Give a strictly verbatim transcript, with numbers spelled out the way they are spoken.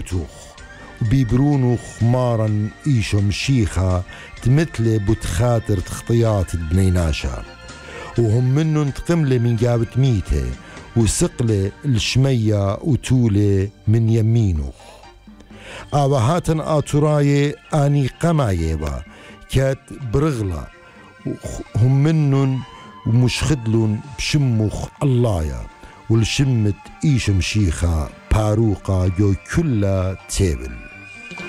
بوتوخ وبيبرونو خمارا إيشو مشيخة تمثل بتخاطر تخطيات الدنيناشا وهم منو انتقمله من جابة ميته وسقله الشمية وتوله من يمينه آوهاتن آتوراي آني قمايبا كات برغلة هم منن ومش خدلون بشمخ اللايا والشمت إيش مشيخة باروقة جو كلها تابل